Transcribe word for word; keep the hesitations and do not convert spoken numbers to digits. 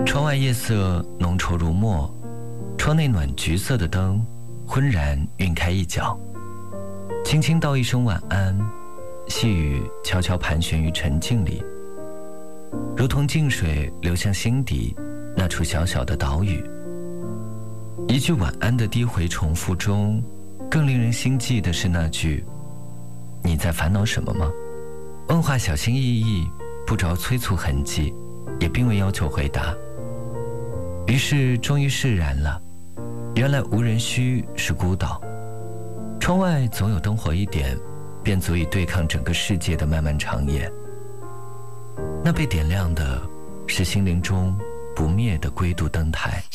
窗外夜色浓稠如墨，窗内暖橘色的灯昏然晕开一角，轻轻道一声晚安，细雨悄悄盘旋于沉静里，如同静水流向心底那处小小的岛屿。一句晚安的低回重复中，更令人心悸的是那句你在烦恼什么吗？问话小心翼翼，不着催促痕迹，也并未要求回答。于是终于释然了，原来无人须是孤岛，窗外总有灯火一点，便足以对抗整个世界的漫漫长夜。那被点亮的是心灵中不灭的归途灯台。